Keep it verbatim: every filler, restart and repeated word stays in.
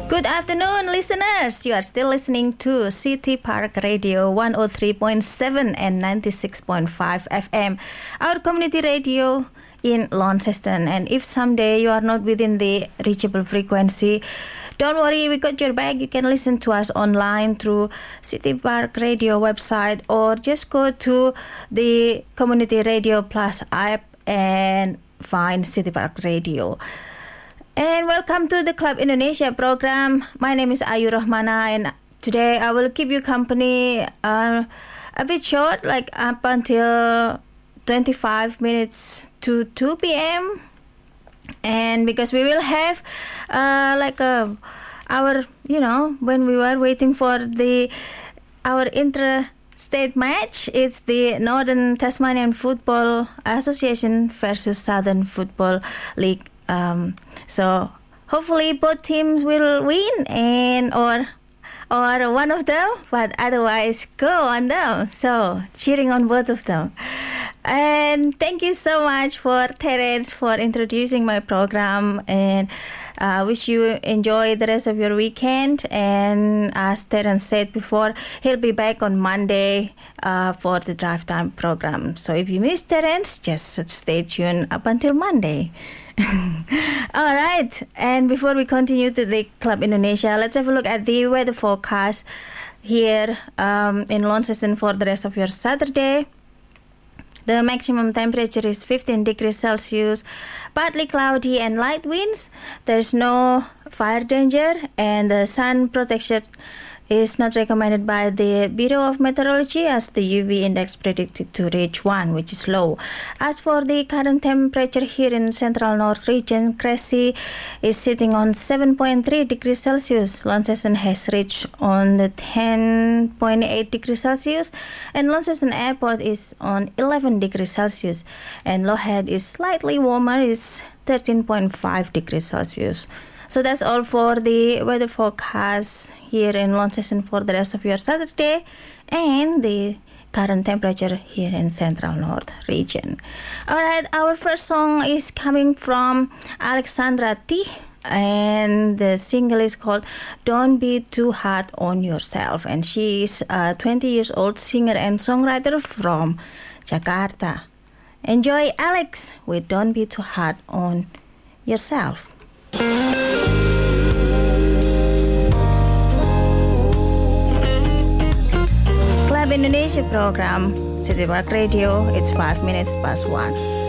Good afternoon, listeners. You are still listening to City Park Radio one oh three point seven and ninety-six point five F M, our community radio in Launceston. And if someday you are not within the reachable frequency, don't worry, we got your back. You can listen to us online through City Park Radio website, or just go to the Community Radio Plus app and find City Park Radio. And welcome to the Club Indonesia program. My name is Ayu Rahmana, and today I will keep you company uh, a bit short, like up until twenty-five minutes to two p.m. And because we will have uh, like a our, you know, when we were waiting for the our inter-state match, it's the Northern Tasmanian Football Association versus Southern Football League. Um, so hopefully both teams will win, and or or one of them, but otherwise go on them. So cheering on both of them. And thank you so much for Terence for introducing my program, and I uh, wish you enjoy the rest of your weekend. And as Terence said before, he'll be back on Monday uh, for the Drive Time program. So if you miss Terence, just stay tuned up until Monday. All right, and before we continue to the Club Indonesia, let's have a look at the weather forecast here um, in Launceston for the rest of your Saturday. The maximum temperature is fifteen degrees Celsius, partly cloudy and light winds. There's no fire danger, and the sun protection is not recommended by the Bureau of Meteorology, as the U V index predicted to reach one, which is low. As for the current temperature here in Central North region, Cressy is sitting on seven point three degrees Celsius. Launceston has reached on the ten point eight degrees Celsius, and Launceston Airport is on eleven degrees Celsius, and Lowhead is slightly warmer, is thirteen point five degrees Celsius. So that's all for the weather forecast here in Launceston for the rest of your Saturday, and the current temperature here in Central North region. Alright, our first song is coming from Alexandra T, and the single is called Don't Be Too Hard on Yourself, and she is a twenty years old singer and songwriter from Jakarta. Enjoy Alex with Don't Be Too Hard on Yourself. Club Indonesia program, City Park Radio. It's five minutes past one.